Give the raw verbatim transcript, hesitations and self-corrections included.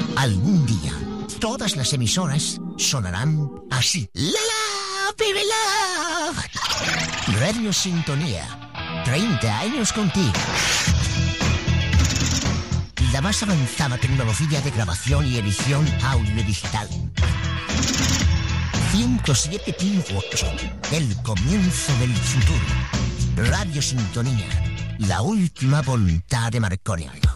Algún día, todas las emisoras sonarán así. ¡La la, baby love! Radio Sintonía. treinta años contigo. La más avanzada tecnología de grabación y edición audiodigital. ciento siete punto ocho. El comienzo del futuro. Radio Sintonía. La última voluntad de Marconi.